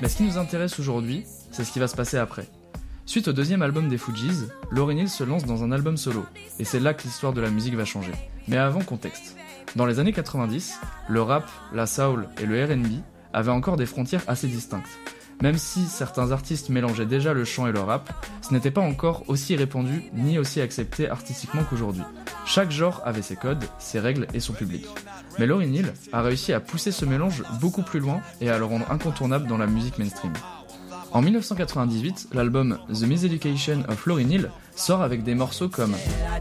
Mais ce qui nous intéresse aujourd'hui, c'est ce qui va se passer après. Suite au deuxième album des Fugees, Lauryn Hill se lance dans un album solo, et c'est là que l'histoire de la musique va changer. Mais avant, contexte. Dans les années 90, le rap, la soul et le R&B avaient encore des frontières assez distinctes. Même si certains artistes mélangeaient déjà le chant et le rap, ce n'était pas encore aussi répandu ni aussi accepté artistiquement qu'aujourd'hui. Chaque genre avait ses codes, ses règles et son public. Mais Lauryn Hill a réussi à pousser ce mélange beaucoup plus loin et à le rendre incontournable dans la musique mainstream. En 1998, l'album The Miseducation of Lauryn Hill sort avec des morceaux comme